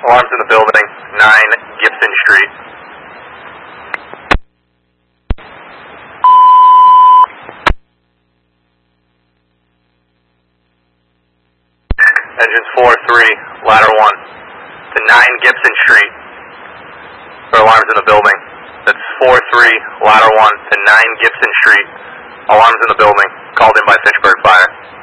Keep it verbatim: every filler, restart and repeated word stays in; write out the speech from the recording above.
Alarms in the building, nine Gibson Street. Engines four three, ladder one, to nine Gibson Street. For alarms in the building. That's four three, ladder one, to nine Gibson Street. Alarms in the building, called in by Fitchburg Fire.